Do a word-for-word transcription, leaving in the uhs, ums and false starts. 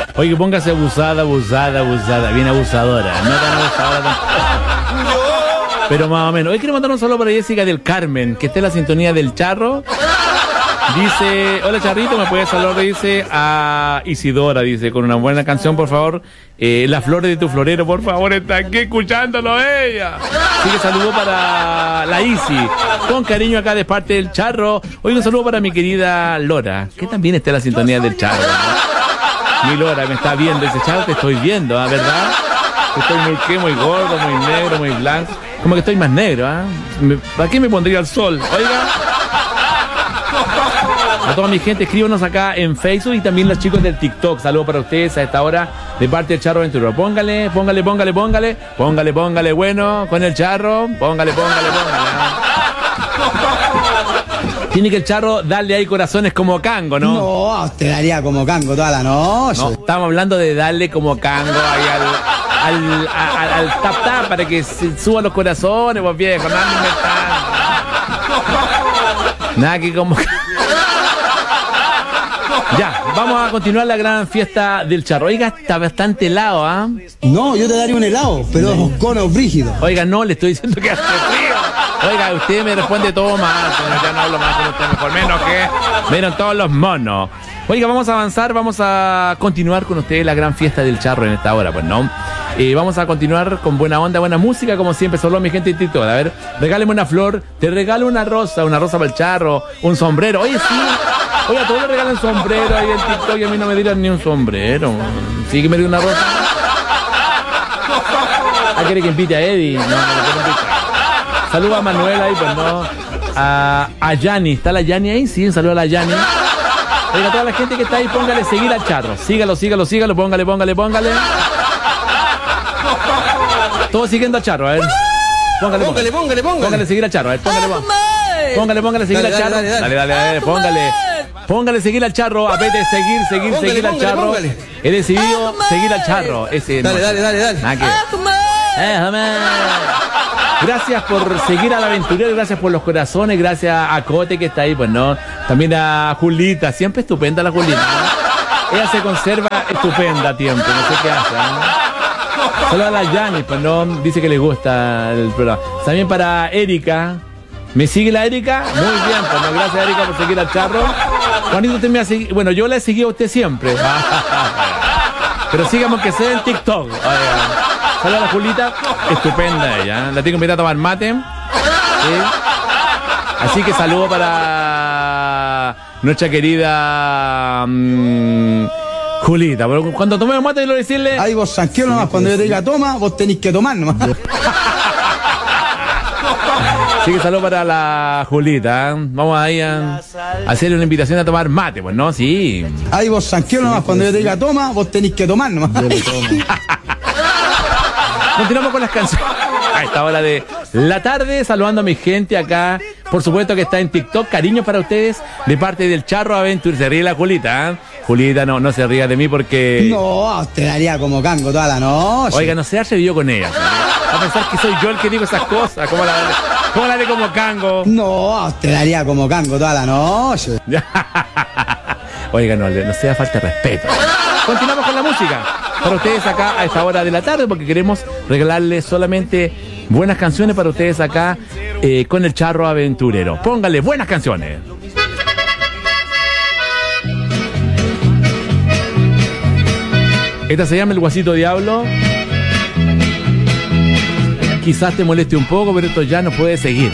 Oye, póngase abusada, abusada, abusada. Bien abusadora. No tan abusadora tampoco. Pero más o menos. Hoy quiero mandar un saludo para Jessica del Carmen, que esté en la sintonía del Charro. Dice, hola Charrito, ¿me puedes saludar? Dice a Isidora, dice, con una buena canción, por favor. Eh, Las flores de tu florero, por favor, está aquí escuchándolo ella. Así que saludo para la Isi, con cariño acá de parte del Charro. Hoy un saludo para mi querida Lora, que también está en la sintonía del Charro, ¿no? Mi Lora me está viendo, dice, Charro, te estoy viendo, ¿ah? ¿Verdad? Estoy muy, ¿qué? Muy gordo, muy negro, muy blanco. Como que estoy más negro, ¿ah? ¿eh? ¿Para qué me pondría el sol? Oiga. A toda mi gente, escríbanos acá en Facebook y también los chicos del TikTok. Saludos para ustedes a esta hora de parte del Charro Aventurero. Póngale, póngale, póngale, póngale. Póngale, póngale, bueno, con el Charro. Póngale, póngale, póngale. Tiene que el Charro darle ahí corazones como Cango, ¿no? No, te daría como Cango toda la noche. No, estamos hablando de darle como Cango ahí al, al, al, al tap tap para que se suban los corazones, pues viejo. Nada, nada que como... Ya, vamos a continuar la gran fiesta del Charro. Oiga, está bastante helado, ¿ah? ¿eh? No, yo te daría un helado, pero no. Conos brígidos. Oiga, no, le estoy diciendo que hace frío. Oiga, usted me responde todo mal, señor, ya no hablo más con usted, mejor menos que vieron todos los monos. Oiga, vamos a avanzar, vamos a continuar con ustedes la gran fiesta del Charro en esta hora, pues, ¿no? Eh, vamos a continuar con buena onda, buena música, como siempre, solo mi gente de TikTok. A ver, regáleme una flor, te regalo una rosa, una rosa para el Charro, un sombrero. Oye, sí. Oye, a todos le regalan sombrero ahí en TikTok y a mí no me dirán ni un sombrero. Sí que me dio una rosa. Ah, quiere que invite a Eddie. No, no, no. Saludos a Manuel ahí, pues no. A, a Yani. ¿Está la Yani ahí? Sí, un saludo a la Yani. Oiga, a toda la gente que está ahí, póngale seguir al Charro. Sígalo, sígalo, sígalo, póngale, póngale, póngale. Todos siguiendo al Charro, a ver. Póngale, póngale, póngale, póngale. Póngale seguir al Charro, a ver, póngale, póngale. Póngale, póngale, seguir al Charro. Dale, dale, dale, dale, póngale. Póngale seguir al Charro, a vez de seguir, seguir, póngale, seguir póngale, al Charro. Póngale. He decidido seguir al Charro. Ese dale, no. dale, dale, dale, dale. Eh, gracias por seguir al aventurero, gracias por los corazones, gracias a Cote que está ahí, pues no. También a Julita, siempre estupenda la Julita, ¿no? Ella se conserva estupenda a tiempo, no sé qué hace, ¿no? Solo a la Yani, pues no, dice que le gusta el programa. También para Erika. ¿Me sigue la Erika? Muy bien, pues no, gracias Erika por seguir al Charro. Juanito, usted me ha seguido. Bueno, yo la he seguido a usted siempre. Pero sigamos que sea en TikTok. Saludos a la Julita. Estupenda ella. La tengo invitada a tomar mate. ¿Sí? Así que saludo para nuestra querida um, Julita. Cuando tomemos mate, quiero decirle. Ahí vos tranquilo nomás. Cuando yo te diga toma, vos tenés que tomar nomás. Así que saludo para la Julita, ¿eh? Vamos ahí a, a hacerle una invitación a tomar mate, pues, ¿no? Sí. Ahí vos tranquilo nomás, cuando yo te diga toma, vos tenés que tomar nomás. Continuamos con las canciones. A esta hora de la tarde, saludando a mi gente acá. Por supuesto que está en TikTok. Cariño para ustedes de parte del Charro Aventure. Se ríe la Julita, ¿eh? Julita, no, no se ría de mí porque... No, te daría como Cango toda la noche. Oiga, no se ha yo con ella. A pensar que soy yo el que digo esas cosas. ¿Cómo la, cómo la de como Cango? No, te daría como Cango toda la noche. Oiga, no, no sea falta de respeto. Continuamos con la música. Para ustedes acá a esta hora de la tarde, porque queremos regalarles solamente buenas canciones para ustedes acá eh, con el Charro Aventurero. Póngale buenas canciones. Esta se llama El Guasito Diablo. Quizás te moleste un poco, pero esto ya no puede seguir.